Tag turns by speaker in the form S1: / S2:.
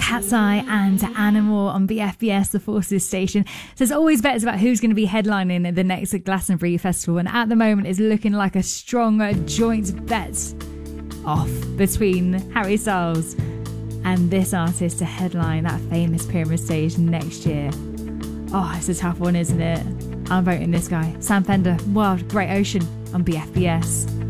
S1: Cat's Eye and Animal on BFBS, the Forces station. So there's always bets about who's going to be headlining at the next Glastonbury Festival, and at the moment it's looking like a strong joint bet off between Harry Styles and this artist to headline that famous Pyramid stage next year. Oh, it's a tough one, isn't it? I'm voting this guy, Sam Fender, Wild Great Ocean on BFBS.